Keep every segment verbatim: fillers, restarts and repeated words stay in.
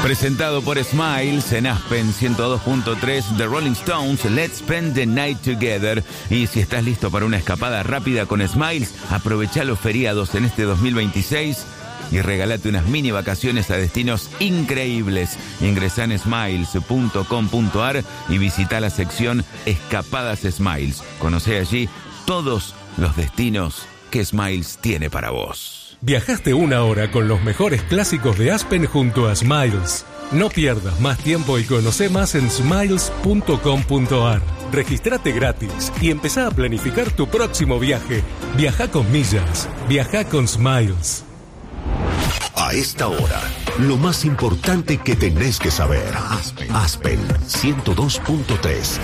Presentado por Smiles en Aspen ciento dos punto tres, The Rolling Stones, Let's Spend the Night Together. Y si estás listo para una escapada rápida con Smiles, aprovecha los feriados en este dos mil veintiséis y regalate unas mini vacaciones a destinos increíbles. Ingresá en smiles punto com punto ar y visita la sección Escapadas Smiles. Conoce allí todos los destinos que Smiles tiene para vos. Viajaste una hora con los mejores clásicos de Aspen junto a Smiles. No pierdas más tiempo y conoce más en smiles punto com punto ar. Registrate gratis y empezá a planificar tu próximo viaje. Viaja con millas. Viaja con Smiles. A esta hora, lo más importante que tenés que saber. Aspen, Aspen ciento dos punto tres.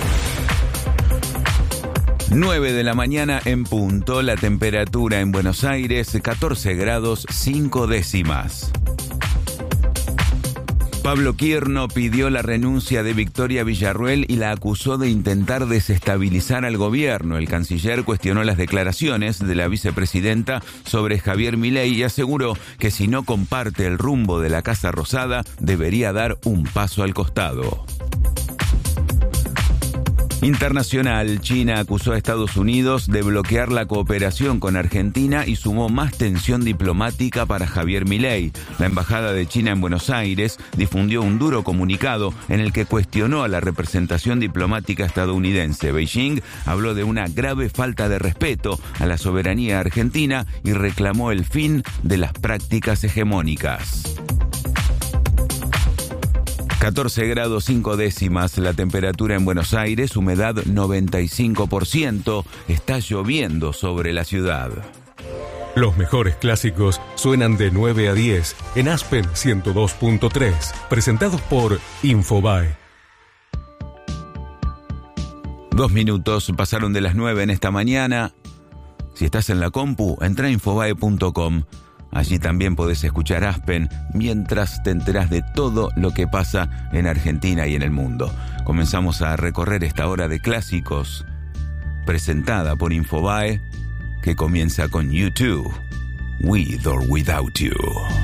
nueve de la mañana en punto, la temperatura en Buenos Aires, catorce grados cinco décimas. Pablo Quirno pidió la renuncia de Victoria Villarruel y la acusó de intentar desestabilizar al gobierno. El canciller cuestionó las declaraciones de la vicepresidenta sobre Javier Milei y aseguró que si no comparte el rumbo de la Casa Rosada, debería dar un paso al costado. Internacional, China acusó a Estados Unidos de bloquear la cooperación con Argentina y sumó más tensión diplomática para Javier Milei. La Embajada de China en Buenos Aires difundió un duro comunicado en el que cuestionó a la representación diplomática estadounidense. Beijing habló de una grave falta de respeto a la soberanía argentina y reclamó el fin de las prácticas hegemónicas. catorce grados cinco décimas la temperatura en Buenos Aires, humedad noventa y cinco por ciento, está lloviendo sobre la ciudad. Los mejores clásicos suenan de nueve a diez en Aspen ciento dos punto tres, presentados por Infobae. Dos minutos pasaron de las nueve en esta mañana. Si estás en la compu, entra a infobae punto com. Allí también podés escuchar Aspen mientras te enterás de todo lo que pasa en Argentina y en el mundo. Comenzamos a recorrer esta hora de clásicos presentada por Infobae, que comienza con U dos, With or Without You.